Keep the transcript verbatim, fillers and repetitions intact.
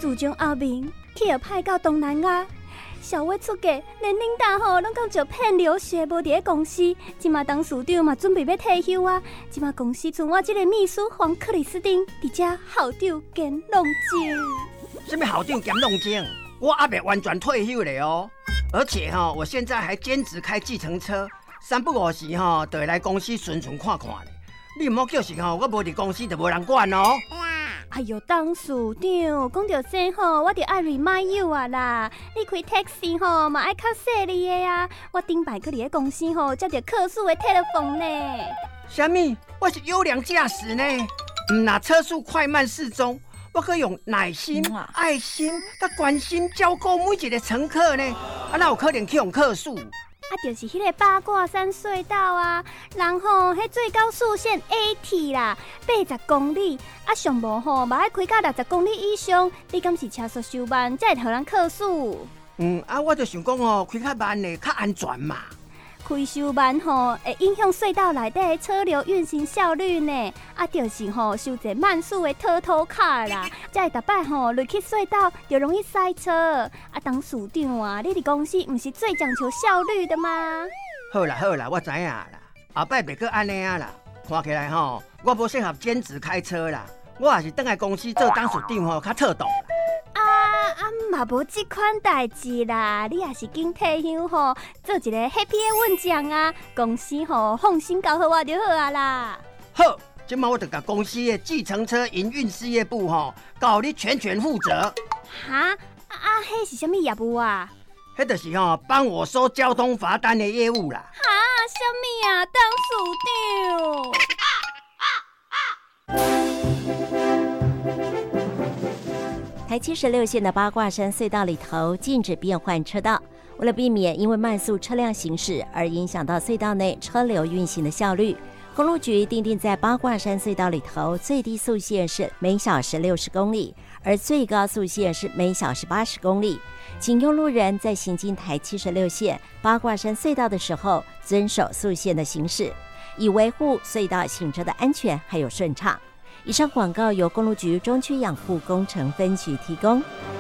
自从后面去了派到东南亚，小尾出嫁，连领导吼拢讲就骗流血，无伫咧公司。即马董事长嘛准备要退休啊，即马公司剩我这个秘书黄克里斯汀，伫遮校长兼弄精。 什么校长兼弄精？我还没完全退休了哦，而且哈、哦，我现在还兼职开计程车，三不五时哈、哦，就会来公司巡巡看看咧。你唔好叫是吼，我无伫公司就无人管哦。 哎呦，董事长，讲到这吼，我就爱 remind you 啊啦！你开 taxi 吼，嘛爱较细利的啊。我顶摆去伫咧公司吼，接到客诉的 telephone 呢。 什么？我是优良驾驶呢？唔拿车速快慢适中，我可以用耐心、爱心、甲关心照顾每一个乘客呢。啊，哪有可能去用客诉？ 啊，就是迄个八卦山隧道啊，人吼，迄最高速限 eighty 啦，八十公里，啊上无吼，嘛爱开到六十公里以上，你敢是车速收慢，才会互人客诉？ 嗯，啊，我就想讲吼，开较慢的较安全嘛。 开收慢吼，会影响隧道内底车流运行效率呢。啊，就是吼收一慢速的拖拖卡啦，才会逐摆吼入去隧道就容易塞车。啊，董事长啊，你伫公司毋是最讲求效率的吗？ 好啦好啦，我知影啦，后摆袂阁安尼啊啦。看起来吼，我无适合兼职开车啦，我也是倒来公司做董事长吼，较妥当啦。 啊啊，嘛无即款代志啦，你也是紧退休吼，做一个 happy 的稳将啊，公司吼放心交互我就好啊啦。 好，即马我就甲公司的计程车营运事业部吼，交你全权负责。 哈啊啊，迄是啥物业务啊？ 迄就是吼帮我收交通罚单的业务啦。 哈，啥物啊，董事长？ 台七十六线的八卦山隧道里头禁止变换车道，为了避免因为慢速车辆行驶而影响到隧道内车流运行的效率，公路局订定在八卦山隧道里头最低速限是每小时六十公里，而最高速限是每小时八十公里。请用路人在行经台七十六线八卦山隧道的时候遵守速限的行驶，以维护隧道行车的安全还有顺畅。以上广告由公路局中区养护工程分局提供。